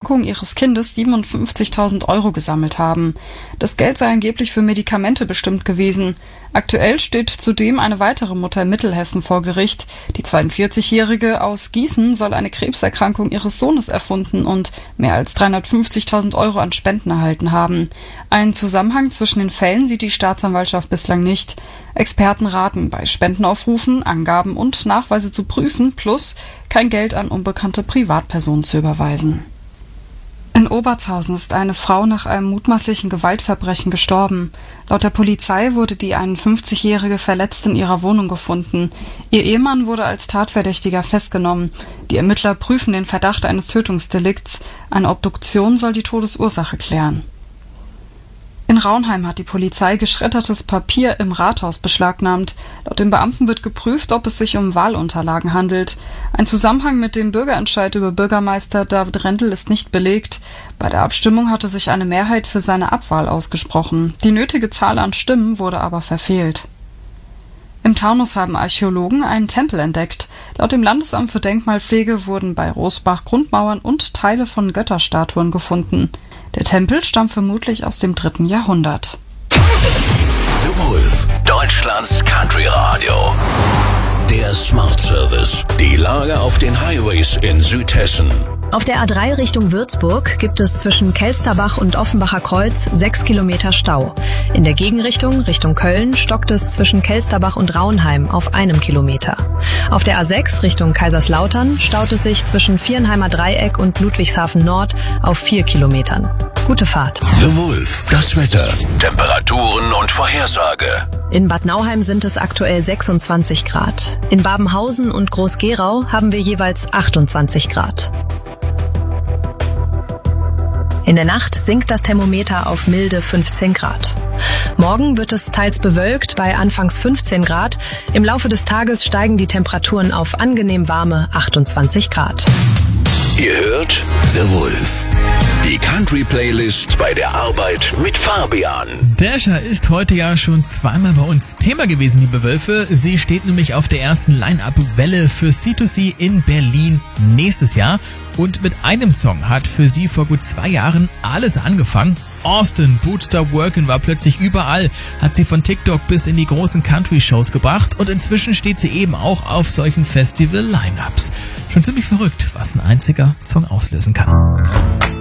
Erkrankung ihres Kindes 57.000 € gesammelt haben. Das Geld sei angeblich für Medikamente bestimmt gewesen. Aktuell steht zudem eine weitere Mutter in Mittelhessen vor Gericht. Die 42-Jährige aus Gießen soll eine Krebserkrankung ihres Sohnes erfunden und mehr als 350.000 € an Spenden erhalten haben. Einen Zusammenhang zwischen den Fällen sieht die Staatsanwaltschaft bislang nicht. Experten raten, bei Spendenaufrufen Angaben und Nachweise zu prüfen, plus kein Geld an unbekannte Privatpersonen zu überweisen. In Obertshausen ist eine Frau nach einem mutmaßlichen Gewaltverbrechen gestorben. Laut der Polizei wurde die 51-Jährige verletzt in ihrer Wohnung gefunden. Ihr Ehemann wurde als Tatverdächtiger festgenommen. Die Ermittler prüfen den Verdacht eines Tötungsdelikts. Eine Obduktion soll die Todesursache klären. In Raunheim hat die Polizei geschreddertes Papier im Rathaus beschlagnahmt. Laut den Beamten wird geprüft, ob es sich um Wahlunterlagen handelt. Ein Zusammenhang mit dem Bürgerentscheid über Bürgermeister David Rendel ist nicht belegt. Bei der Abstimmung hatte sich eine Mehrheit für seine Abwahl ausgesprochen. Die nötige Zahl an Stimmen wurde aber verfehlt. Im Taunus haben Archäologen einen Tempel entdeckt. Laut dem Landesamt für Denkmalpflege wurden bei Rosbach Grundmauern und Teile von Götterstatuen gefunden. Der Tempel stammt vermutlich aus dem 3. Jahrhundert. The Wolf, Deutschlands Country Radio. Der Smart Service. Die Lage auf den Highways in Südhessen. Auf der A3 Richtung Würzburg gibt es zwischen Kelsterbach und Offenbacher Kreuz 6 Kilometer Stau. In der Gegenrichtung, Richtung Köln, stockt es zwischen Kelsterbach und Raunheim auf 1 Kilometer. Auf der A6 Richtung Kaiserslautern staut es sich zwischen Viernheimer Dreieck und Ludwigshafen Nord auf 4 Kilometern. Gute Fahrt. The Wolf, das Wetter, Temperaturen und Vorhersage. In Bad Nauheim sind es aktuell 26 Grad. In Babenhausen und Groß-Gerau haben wir jeweils 28 Grad. In der Nacht sinkt das Thermometer auf milde 15 Grad. Morgen wird es teils bewölkt bei anfangs 15 Grad. Im Laufe des Tages steigen die Temperaturen auf angenehm warme 28 Grad. Ihr hört The Wolf. Die Country-Playlist bei der Arbeit mit Fabian. Dasher ist heute ja schon zweimal bei uns Thema gewesen, liebe Wölfe. Sie steht nämlich auf der ersten Line-Up-Welle für C2C in Berlin nächstes Jahr. Und mit einem Song hat für sie vor gut 2 Jahren alles angefangen. Austin, Bootstop Workin' war plötzlich überall, hat sie von TikTok bis in die großen Country-Shows gebracht und inzwischen steht sie eben auch auf solchen Festival-Line-Ups. Schon ziemlich verrückt, was ein einziger Song auslösen kann.